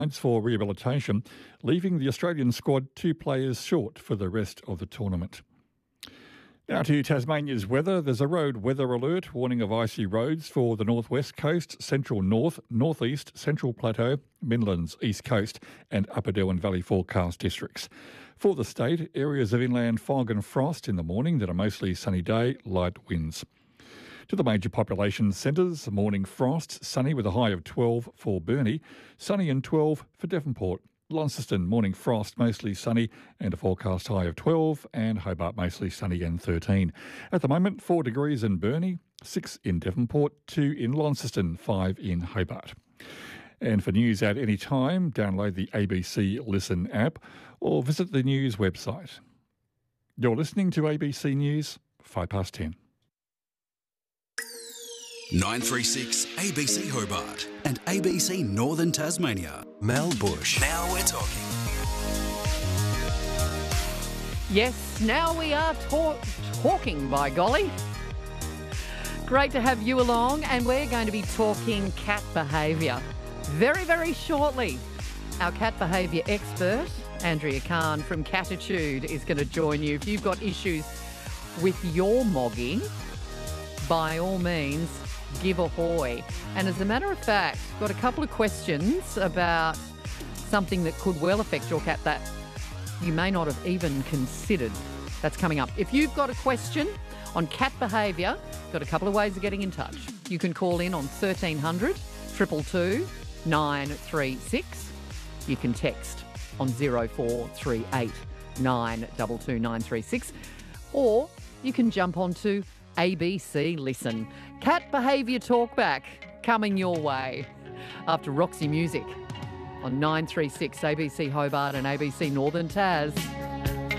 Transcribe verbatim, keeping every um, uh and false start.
for rehabilitation, leaving the Australian squad two players short for the rest of the tournament. Now to Tasmania's weather. There's a road weather alert warning of icy roads for the northwest coast, central north, northeast, central plateau, Midlands, east coast and Upper Darwin Valley forecast districts. For the state, areas of inland fog and frost in the morning, then a mostly sunny day, light winds. To the major population centres, morning frost, sunny with a high of twelve for Burnie, sunny and twelve for Devonport. Launceston, morning frost, mostly sunny and a forecast high of twelve, and Hobart mostly sunny and thirteen. At the moment, four degrees in Burnie, six in Devonport, two in Launceston, five in Hobart. And for news at any time, download the A B C Listen app or visit the news website. You're listening to A B C News, five past ten. nine three six A B C Hobart and A B C Northern Tasmania. Mel Bush. Now we're talking. Yes, now we are talk- talking, by golly. Great to have you along, and we're going to be talking cat behaviour very, very shortly. Our cat behaviour expert, Andrea Khan from Catitude, is going to join you. If you've got issues with your moggy, by all means, give a hoy. And as a matter of fact, got a couple of questions about something that could well affect your cat that you may not have even considered. That's coming up. If you've got a question on cat behaviour, got a couple of ways of getting in touch. You can call in on thirteen hundred, two two two, nine three six. You can text on zero four three eight, nine two two, nine three six. Or you can jump onto A B C Listen. Cat Behaviour Talkback coming your way after Roxy Music on nine three six A B C Hobart and A B C Northern Tas.